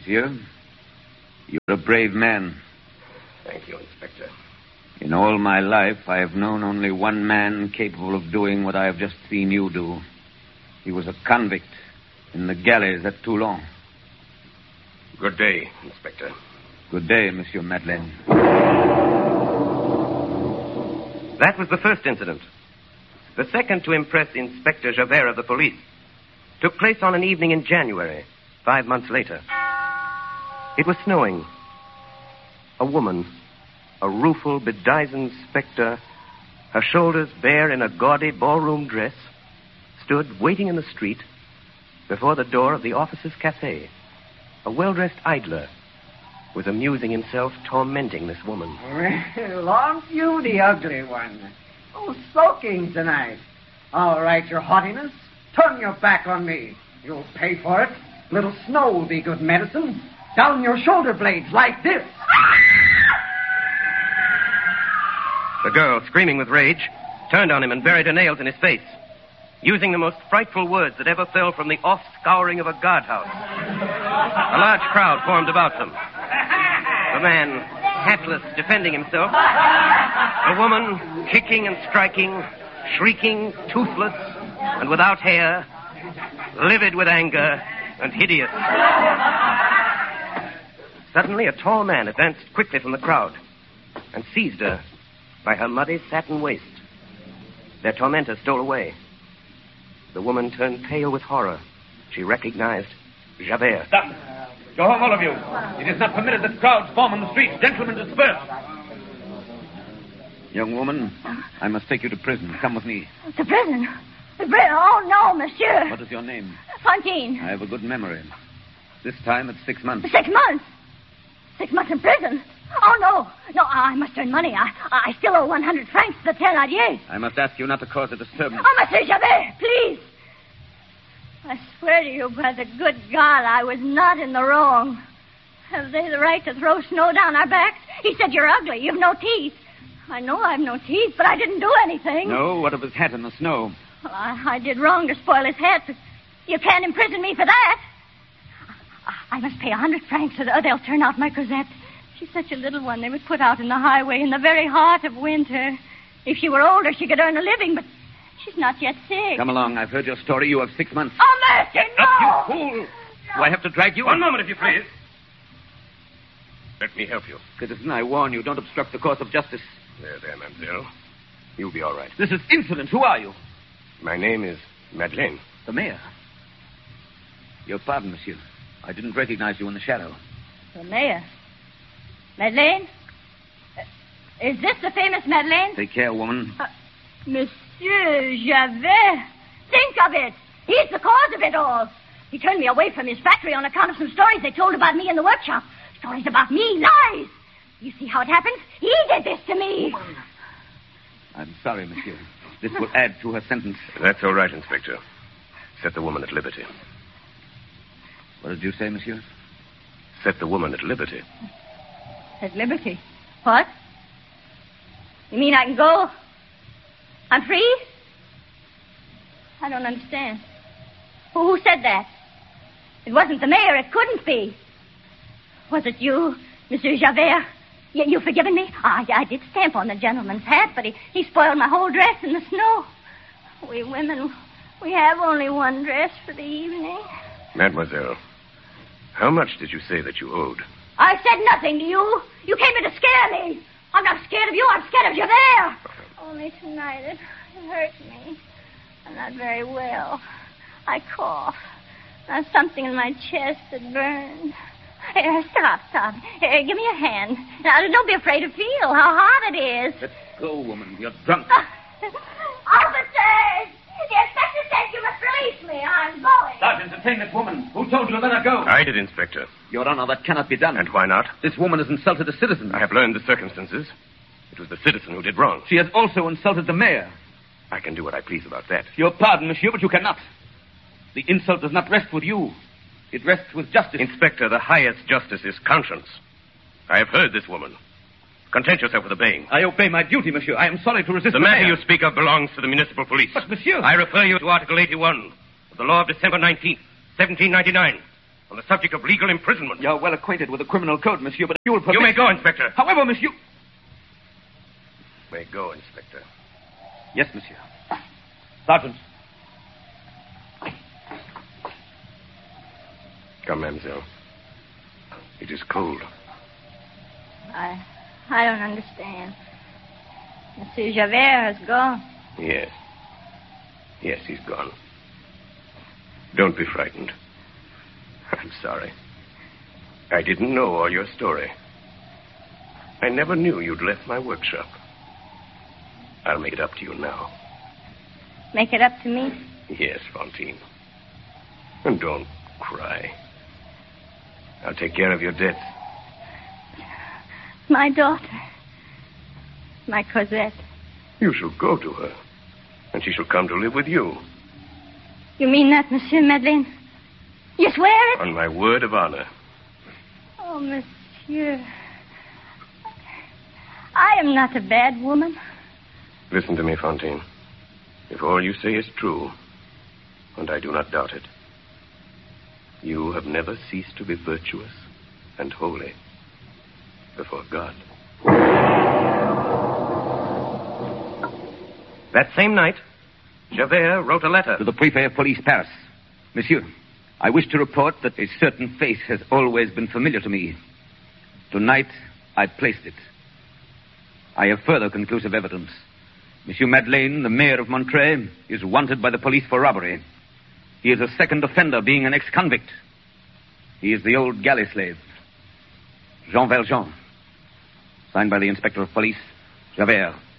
Monsieur, you're a brave man. Thank you, Inspector. In all my life, I have known only one man capable of doing what I have just seen you do. He was a convict in the galleys at Toulon. Good day, Inspector. Good day, Monsieur Madeleine. That was the first incident. The second to impress Inspector Javert of the police took place on an evening in January, 5 months later. It was snowing. A woman, a rueful, bedizened spectre, her shoulders bare in a gaudy ballroom dress, stood waiting in the street before the door of the officers' cafe. A well-dressed idler was amusing himself tormenting this woman. Well, on you, the ugly one. Oh, sulking tonight. All right, your haughtiness. Turn your back on me. You'll pay for it. Little snow will be good medicine. Down your shoulder blades like this. The girl, screaming with rage, turned on him and buried her nails in his face, using the most frightful words that ever fell from the off-scouring of a guardhouse. A large crowd formed about them. The man, hatless, defending himself. The woman, kicking and striking, shrieking, toothless, and without hair, livid with anger and hideous. Suddenly, a tall man advanced quickly from the crowd and seized her by her muddy satin waist. Their tormentor stole away. The woman turned pale with horror. She recognized Javert. Stop. Go home, all of you. It is not permitted that crowds form on the streets. Gentlemen, disperse. Young woman, I must take you to prison. Come with me. To prison? To prison? Oh, no, monsieur. What is your name? Fantine. I have a good memory. This time it's 6 months. 6 months? 6 months in prison? Oh, no. No, I must earn money. I still owe 100 francs to the Thénardier. I must ask you not to cause a disturbance. Oh, Monsieur Javert, please. I swear to you by the good God, I was not in the wrong. Have they the right to throw snow down our backs? He said you're ugly. You've no teeth. I know I've no teeth, but I didn't do anything. No? What of his hat in the snow? Well, I did wrong to spoil his hat, but you can't imprison me for that. I must pay 100 francs or they'll turn out my Cosette. She's such a little one they would put out in the highway in the very heart of winter. If she were older, she could earn a living, but she's not yet sick. Come along. I've heard your story. You have 6 months. Oh, mercy, no! Up, you fool! Do I have to drag you? One moment, if you please. Let me help you. Citizen, I warn you, don't obstruct the course of justice. There, mademoiselle. You'll be all right. This is insolent. Who are you? My name is Madeleine. The mayor. Your pardon, monsieur. I didn't recognize you in the shadow. The mayor? Madeleine? Is this the famous Madeleine? Take care, woman. Monsieur Javert. Think of it. He's the cause of it all. He turned me away from his factory on account of some stories they told about me in the workshop. Stories about me. Lies. You see how it happened? He did this to me. I'm sorry, monsieur. This will add to her sentence. That's all right, Inspector. Set the woman at liberty. What did you say, monsieur? Set the woman at liberty. At liberty? What? You mean I can go? I'm free? I don't understand. Who said that? It wasn't the mayor. It couldn't be. Was it you, Monsieur Javert? You forgiven me? I did stamp on the gentleman's hat, but he spoiled my whole dress in the snow. We women, we have only one dress for the evening. Mademoiselle, how much did you say that you owed? I said nothing to you. You came here to scare me. I'm not scared of you. I'm scared of Javert. Only tonight it hurt me. I'm not very well. I cough. There's something in my chest that burns. Stop. Give me a hand. Now, don't be afraid to feel how hot it is. Let's go, woman. You're drunk. Officers! The inspector says you must release me. I'm going. Sergeant, detain this woman. Who told you to let her go? I did, Inspector. Your Honor, that cannot be done. And why not? This woman has insulted a citizen. I have learned the circumstances. It was the citizen who did wrong. She has also insulted the mayor. I can do what I please about that. Your pardon, monsieur, but you cannot. The insult does not rest with you. It rests with justice. Inspector, the highest justice is conscience. I have heard this woman. Content yourself with obeying. I obey my duty, monsieur. I am sorry to resist the matter you speak of belongs to the municipal police. But, monsieur... I refer you to Article 81 of the law of December 19th, 1799, on the subject of legal imprisonment. You're well acquainted with the criminal code, monsieur, but you will permit... You may go, Inspector. However, monsieur... May go, Inspector. Yes, monsieur. Sergeant. Come, mademoiselle. It is cold. I don't understand. Monsieur Javert has gone. Yes. Yes, he's gone. Don't be frightened. I'm sorry. I didn't know all your story. I never knew you'd left my workshop. I'll make it up to you now. Make it up to me? Yes, Fantine. And don't cry. I'll take care of your debts. My daughter. My Cosette. You shall go to her, and she shall come to live with you. You mean that, Monsieur Madeleine? You swear it? On my word of honor. Oh, monsieur. I am not a bad woman. Listen to me, Fantine. If all you say is true, and I do not doubt it, you have never ceased to be virtuous and holy before God. That same night, Javert wrote a letter To the Prefet of Police, Paris. Monsieur, I wish to report that a certain face has always been familiar to me. Tonight, I placed it. I have further conclusive evidence. Monsieur Madeleine, the mayor of Montreuil, is wanted by the police for robbery. He is a second offender, being an ex-convict. He is the old galley slave, Jean Valjean. Signed by the Inspector of Police, Javert.